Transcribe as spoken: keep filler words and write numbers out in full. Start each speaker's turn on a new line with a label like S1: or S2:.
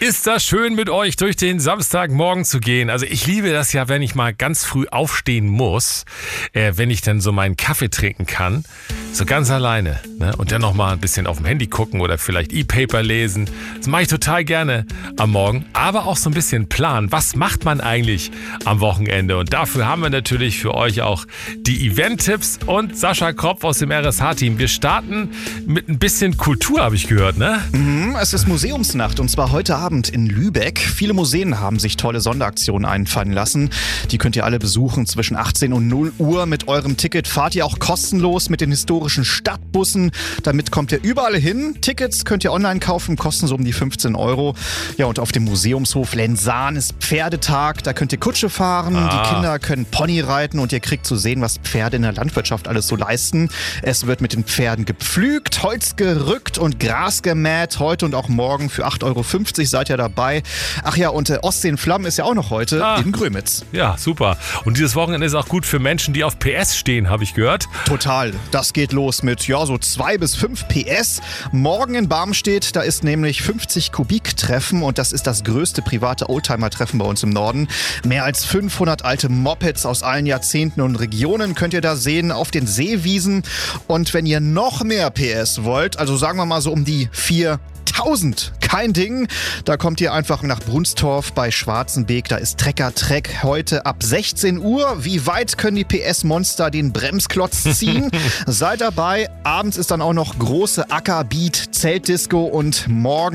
S1: Ist das schön, mit euch durch den Samstagmorgen zu gehen. Also ich liebe das ja, wenn ich mal ganz früh aufstehen muss, äh, wenn ich dann so meinen Kaffee trinken kann, so ganz alleine, ne? Und dann noch mal ein bisschen auf dem Handy gucken oder vielleicht E-Paper lesen. Das mache ich total gerne am Morgen, aber auch so ein bisschen planen. Was macht man eigentlich am Wochenende? Und dafür haben wir natürlich für euch auch die Event-Tipps und Sascha Kropf aus dem R S H-Team. Wir starten mit ein bisschen Kultur, habe ich gehört, ne?
S2: Mhm, es ist Museumsnacht und zwar heute Abend in Lübeck. Viele Museen haben sich tolle Sonderaktionen einfallen lassen. Die könnt ihr alle besuchen zwischen achtzehn und null Uhr. Mit eurem Ticket fahrt ihr auch kostenlos mit den historischen Stadtbussen. Damit kommt ihr überall hin. Tickets könnt ihr online kaufen, kosten so um die fünfzehn Euro. Ja, und auf dem Museumshof Lensahn ist Pferdetag. Da könnt ihr Kutsche fahren,
S1: Ah.
S2: die Kinder können Pony reiten und ihr kriegt zu sehen, was Pferde in der Landwirtschaft alles so leisten. Es wird mit den Pferden gepflügt, Holz gerückt und Gras gemäht. Heute und auch morgen für acht Euro fünfzig seid ihr dabei. Ach ja, und äh, Ostsee in Flammen ist ja auch noch heute
S1: Ah.
S2: in Grömitz.
S1: Ja, super. Und dieses Wochenende ist auch gut für Menschen, die auf P S stehen, habe ich gehört.
S2: Total. Das geht los mit ja so zwei bis fünf P S. Morgen in Barmstedt, da ist nämlich fünfzig Kubik-Treffen und das ist das größte private Oldtimer-Treffen bei uns im Norden. Mehr als fünfhundert alte Mopeds aus allen Jahrzehnten und Regionen könnt ihr da sehen auf den Seewiesen. Und wenn ihr noch mehr P S wollt, also sagen wir mal so um die viertausend, kein Ding. Da kommt ihr einfach nach Brunstorf bei Schwarzenbeek. Da ist Trecker Trek heute ab sechzehn Uhr. Wie weit können die P S-Monster den Bremsklotz ziehen? Seid dabei. Abends ist dann auch noch große Ackerbeat, Zeltdisco und morgen